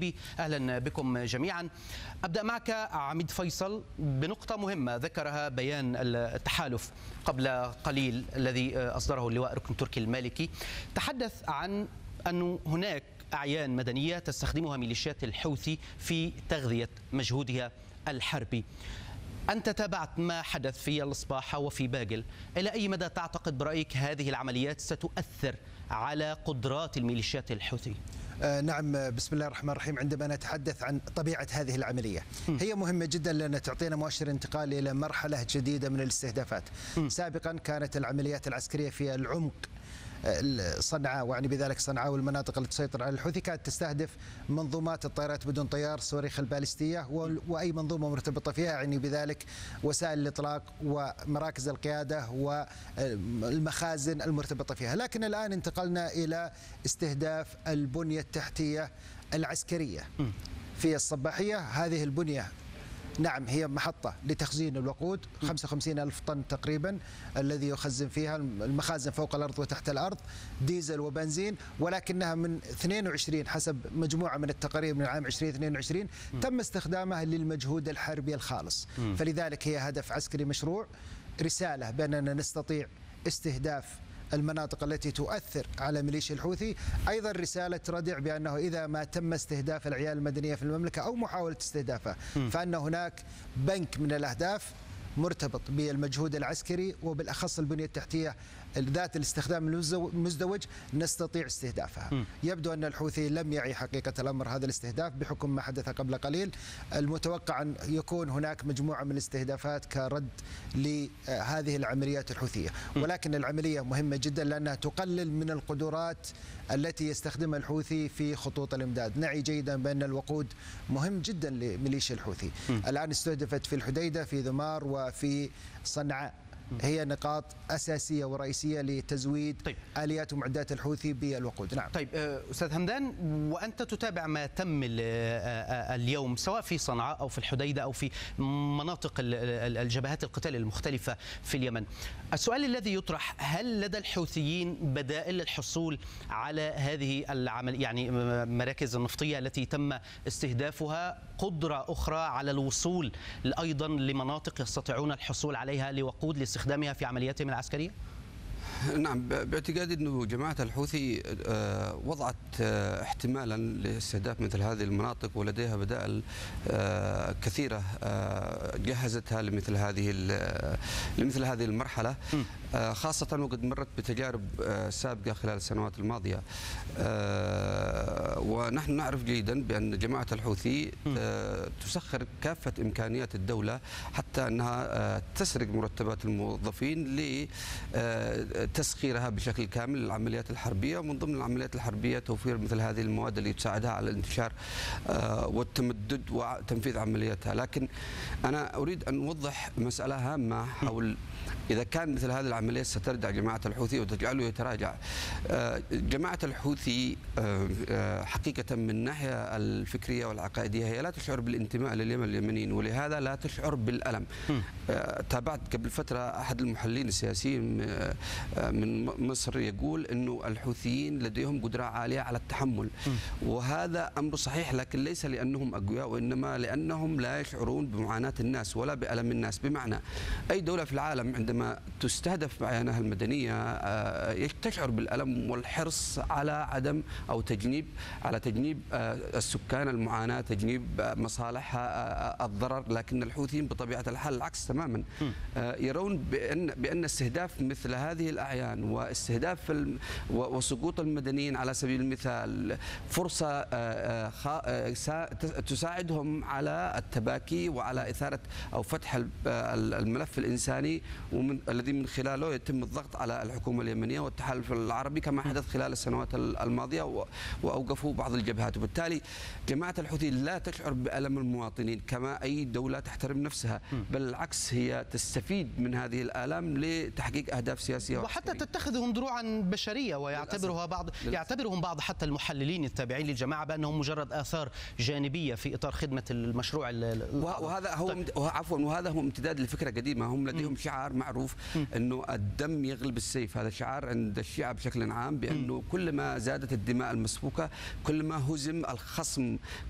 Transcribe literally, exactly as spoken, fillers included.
الصليبي. أهلا بكم جميعا. أبدأ معك عميد فيصل بنقطة مهمة ذكرها بيان التحالف قبل قليل الذي أصدره اللواء ركن تركي المالكي. تحدث عن أن هناك أعيان مدنية تستخدمها ميليشيات الحوثي في تغذية مجهودها الحربي. أنت تابعت ما حدث في الإصباح وفي باقل، إلى أي مدى تعتقد برأيك هذه العمليات ستؤثر على قدرات الميليشيات الحوثي؟ آه نعم، بسم الله الرحمن الرحيم. عندما نتحدث عن طبيعة هذه العملية م. هي مهمة جدا لأنها تعطينا مؤشر انتقال إلى مرحلة جديدة من الاستهدافات. م. سابقا كانت العمليات العسكرية في العمق صنعاء، وعني بذلك صنعاء والمناطق التي تسيطر على الحوثي، كانت تستهدف منظومات الطائرات بدون طيار، الصواريخ البالستية وأي منظومة مرتبطة فيها، يعني بذلك وسائل الإطلاق ومراكز القيادة والمخازن المرتبطة فيها. لكن الآن انتقلنا إلى استهداف البنية التحتية العسكرية في الصباحية. هذه البنية نعم هي محطة لتخزين الوقود، خمسة وخمسين ألف طن تقريبا الذي يخزن فيها، المخازن فوق الأرض وتحت الأرض، ديزل وبنزين، ولكنها من اثنين وعشرين حسب مجموعة من التقارير من عام ألفين واثنين وعشرين تم استخدامها للمجهود الحربي الخالص. فلذلك هي هدف عسكري مشروع، رسالة بأننا نستطيع استهداف المناطق التي تؤثر على ميليشيا الحوثي. أيضا رسالة ردع بأنه إذا ما تم استهداف العيال المدنية في المملكة أو محاولة استهدافها فأن هناك بنك من الأهداف مرتبط بالمجهود العسكري وبالأخص البنية التحتية ذات الاستخدام المزدوج نستطيع استهدافها. م. يبدو أن الحوثي لم يعي حقيقة الأمر هذا الاستهداف بحكم ما حدث قبل قليل. المتوقع أن يكون هناك مجموعة من الاستهدافات كرد لهذه العمليات الحوثية، ولكن العملية مهمة جدا لأنها تقلل من القدرات التي يستخدمها الحوثي في خطوط الإمداد. نعي جيدا بأن الوقود مهم جدا لميليشيا الحوثي. م. الآن استهدفت في الحديدة، في ذمار، وفي صنعاء. هي نقاط أساسية ورئيسية لتزويد طيب. آليات ومعدات الحوثي بالوقود. نعم. طيب أستاذ همدان، وأنت تتابع ما تم اليوم سواء في صنعاء أو في الحديدة أو في مناطق الجبهات القتال المختلفة في اليمن، السؤال الذي يطرح: هل لدى الحوثيين بدائل للحصول على هذه العمل، يعني مراكز النفطية التي تم استهدافها، قدرة أخرى على الوصول أيضا لمناطق يستطيعون الحصول عليها لوقود لاستخدامها في عملياتهم العسكرية؟ نعم، باعتقادي أنه جماعة الحوثي وضعت احتمالا لاستهداف مثل هذه المناطق، ولديها بدائل كثيرة جهزتها لمثل هذه لمثل هذه المرحلة، خاصة وقد مرت بتجارب سابقة خلال السنوات الماضية. ونحن نعرف جيدا بأن جماعة الحوثي تسخر كافة إمكانيات الدولة حتى أنها تسرق مرتبات الموظفين لتسخيرها بشكل كامل للعمليات الحربية، ومن ضمن العمليات الحربية توفير مثل هذه المواد اللي تساعدها على الانتشار والتمدد وتنفيذ عملياتها. لكن أنا أريد أن أوضح مسألة هامة حول إذا كان مثل هذه العمليات ستردع جماعة الحوثي وتجعله يتراجع. جماعة الحوثي حقيقة من الناحية الفكرية والعقائدية هي لا تشعر بالانتماء لليمن اليمنيين، ولهذا لا تشعر بالألم. تابعت قبل فترة أحد المحللين السياسيين من مصر يقول أنه الحوثيين لديهم قدرة عالية على التحمل، وهذا أمر صحيح، لكن ليس لأنهم أقوياء، وإنما لأنهم لا يشعرون بمعاناة الناس ولا بألم الناس. بمعنى أي دولة في العالم عندما تستهدف معينها المدنية تشعر بالألم والحرص على عدم أو تجنيب على تجنيب السكان المعاناة، تجنيب مصالحها الضرر. لكن الحوثيين بطبيعة الحال العكس تماما، يرون بأن بأن استهداف مثل هذه الأعيان واستهداف وسقوط المدنيين على سبيل المثال فرصة تساعدهم على التباكي وعلى إثارة أو فتح الملف الإنساني، ومن الذي من خلاله يتم الضغط على الحكومة اليمنية والتحالف العربي كما حدث خلال السنوات الماضية وأوقفوا بعض الجبهات. وبالتالي جماعة الحوثي لا تشعر بألم المواطنين كما أي دولة تحترم نفسها، بل العكس هي تستفيد من هذه الآلام لتحقيق أهداف سياسية وحتى وحسكرية. تتخذهم دروعا بشرية، ويعتبرها بعض للأسف. يعتبرهم بعض حتى المحللين التابعين للجماعة بأنهم مجرد آثار جانبية في إطار خدمة المشروع. وهذا هو طيب. عفوا وهذا هو امتداد لفكرة قديمة. هم لديهم شعار معروف أنه الدم يغلب السيف، هذا شعار عند الشيعة بشكل عام، بأنه كلما زادت الدماء المسفوكة كلما هزم الخصم،